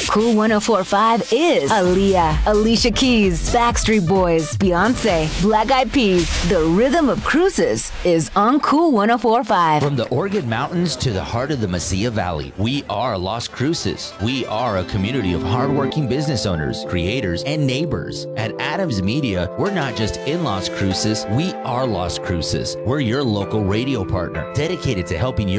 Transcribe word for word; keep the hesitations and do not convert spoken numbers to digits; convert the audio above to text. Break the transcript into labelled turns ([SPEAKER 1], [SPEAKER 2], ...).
[SPEAKER 1] Cool one oh four point five is Aaliyah, Alicia Keys, Backstreet Boys, Beyonce, Black Eyed Peas. The rhythm of cruises is on Cool one oh four point five.
[SPEAKER 2] From the Oregon Mountains to the heart of the Mesilla Valley, we are Las Cruces. We are a community of hardworking business owners, creators, and neighbors. At Adams Media, we're not just in Las Cruces, we are Las Cruces. We're your local radio partner, dedicated to helping you